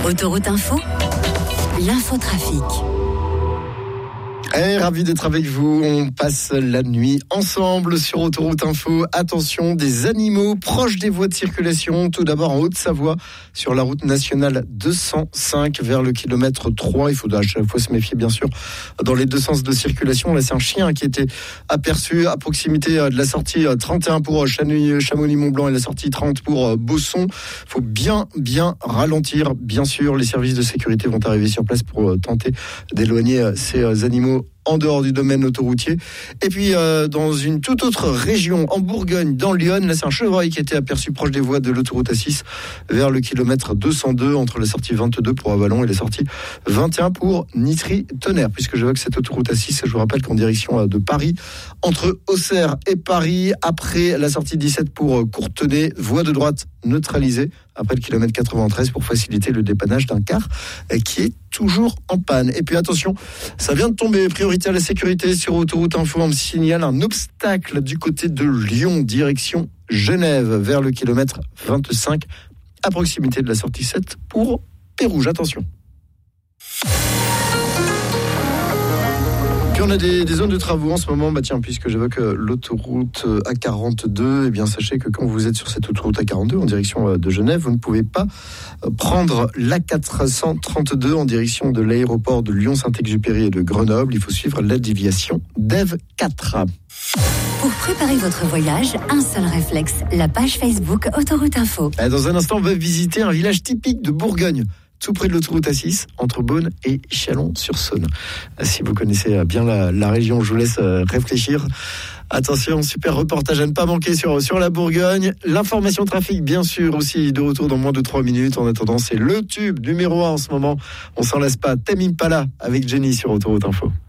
Autoroute Info, l'infotrafic. Ravi d'être avec vous, on passe la nuit ensemble sur Autoroute Info. Attention, des animaux proches des voies de circulation. Tout d'abord en Haute-Savoie, sur la route nationale 205 vers le kilomètre 3. Il faut à chaque fois se méfier bien sûr dans les deux sens de circulation. Là c'est un chien qui était aperçu à proximité de la sortie 31 pour Chamonix-Mont-Blanc et la sortie 30 pour Bosson. Il faut bien ralentir. Bien sûr, les services de sécurité vont arriver sur place pour tenter d'éloigner ces animaux en dehors du domaine autoroutier. Et puis dans une toute autre région, en Bourgogne, dans l'Yonne, là c'est un chevreuil qui était aperçu proche des voies de l'autoroute A6 vers le kilomètre 202 entre la sortie 22 pour Avallon et la sortie 21 pour Nitry-Tonnerre. Puisque j'évoque cette autoroute A6, je vous rappelle qu'en direction de Paris, entre Auxerre et Paris, après la sortie 17 pour Courtenay, voie de droite neutralisée après le kilomètre 93 pour faciliter le dépannage d'un car qui est toujours en panne. Et puis attention, ça vient de tomber, priorité à la sécurité sur Autoroute Info. On me signale un obstacle du côté de Lyon, direction Genève, vers le kilomètre 25, à proximité de la sortie 7 pour Pérouge. Attention. Puis on a des zones de travaux en ce moment. Puisque j'évoque l'autoroute A42, eh bien sachez que quand vous êtes sur cette autoroute A42 en direction de Genève, vous ne pouvez pas prendre l'A432 en direction de l'aéroport de Lyon-Saint-Exupéry et de Grenoble. Il faut suivre la déviation d'EV 4. Pour préparer votre voyage, un seul réflexe, la page Facebook Autoroute Info. Dans un instant, on va visiter un village typique de Bourgogne, tout près de l'autoroute A6, entre Beaune et Chalon-sur-Saône. Si vous connaissez bien la région, je vous laisse réfléchir. Attention, super reportage à ne pas manquer sur la Bourgogne. L'information trafic, bien sûr, aussi de retour dans moins de 3 minutes. En attendant, c'est le tube numéro 1 en ce moment. On s'en lasse pas. Tame Impala avec Jenny sur Autoroute Info.